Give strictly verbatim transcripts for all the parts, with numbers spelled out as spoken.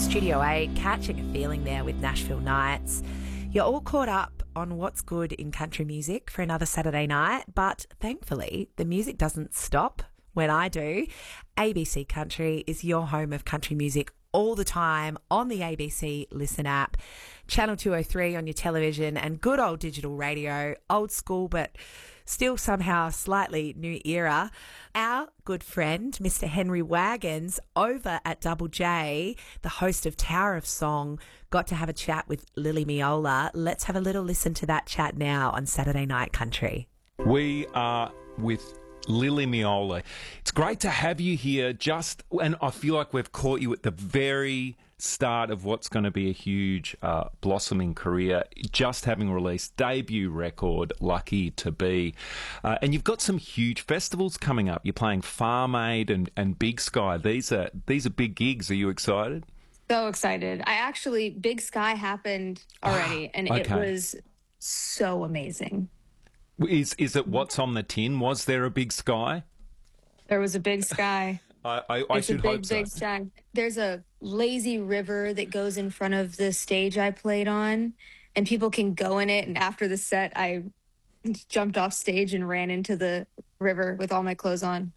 Studio eight, catching a feeling there with Nashville Nights. You're all caught up on what's good in country music for another Saturday night, but thankfully the music doesn't stop when I do. A B C Country is your home of country music all the time on the A B C Listen app, Channel two oh three on your television, and good old digital radio, old school but still somehow slightly new era. Our good friend, Mister Henry Wagons, over at Double J, the host of Tower of Song, got to have a chat with Lily Miola. Let's have a little listen to that chat now on Saturday Night Country. We are with Lily Miola. It's great to have you here, just, and I feel like we've caught you at the very start of what's going to be a huge uh, blossoming career, just having released debut record, Lucky to Be. Uh, and you've got some huge festivals coming up. You're playing Farm Aid and, and Big Sky. These are, these are big gigs. Are you excited? So excited. I actually, Big Sky happened already, and okay. It was so amazing. Is is it what's on the tin? Was there a big sky? There was a big sky. I, I, I it's should a big, hope so. big sky. There's a lazy river that goes in front of the stage I played on, and people can go in it. And after the set, I jumped off stage and ran into the river with all my clothes on.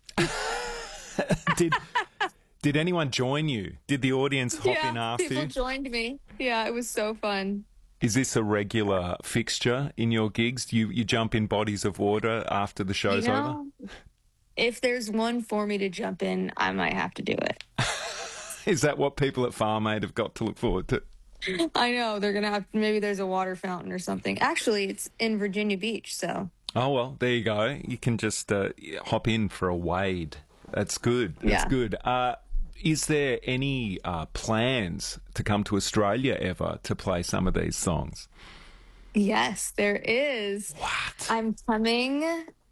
Did Did anyone join you? Did the audience hop yeah, in after people you? joined me. Yeah, it was so fun. Is this a regular fixture in your gigs? Do you, you jump in bodies of water after the show's you know, over? If there's one for me to jump in, I might have to do it. Is that what people at Farm Aid have got to look forward to? I know. They're going to have, maybe there's a water fountain or something. Actually, it's in Virginia Beach, so. Oh, well, there you go. You can just uh, hop in for a wade. That's good. That's yeah. good. Uh, is there any uh, plans to come to Australia ever to play some of these songs? Yes, there is. What? I'm coming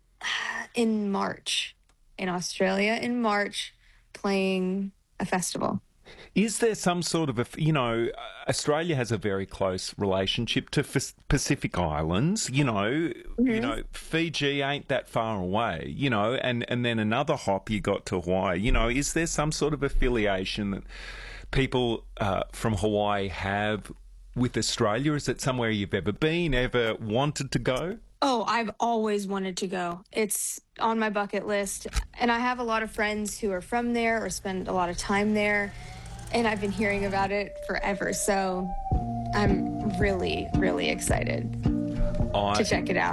in March, in Australia in March, playing a festival. Is there some sort of a, you know, Australia has a very close relationship to F- Pacific Islands, you know, mm-hmm. you know, Fiji ain't that far away, you know, and, and then another hop you got to Hawaii, you know, is there some sort of affiliation that people uh, from Hawaii have with Australia? Is it somewhere you've ever been, ever wanted to go? Oh, I've always wanted to go. It's on my bucket list. And I have a lot of friends who are from there or spend a lot of time there. And I've been hearing about it forever. So I'm really, really excited I, to check it out.